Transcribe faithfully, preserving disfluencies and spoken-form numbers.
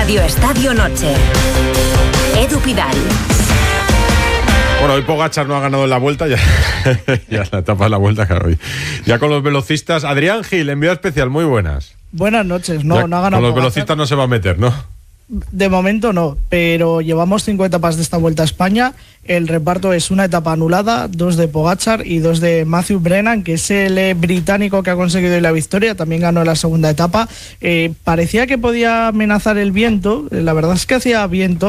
Radio Estadio Noche. Edu Pidal. Bueno, hoy Pogačar no ha ganado en la Vuelta, ya, ya la etapa de la Vuelta, claro. Ya con los velocistas. Adrián Gil, envío especial, muy buenas. Buenas noches, no, ya no ha ganado con los Pogačar. velocistas no se va a meter, ¿no? De momento no, pero llevamos cinco etapas de esta Vuelta a España. El reparto es una etapa anulada, dos de Pogačar y dos de Matthew Brennan, que es el eh, británico que ha conseguido hoy la victoria. También ganó la segunda etapa. Eh, parecía que podía amenazar el viento, la verdad es que hacía viento.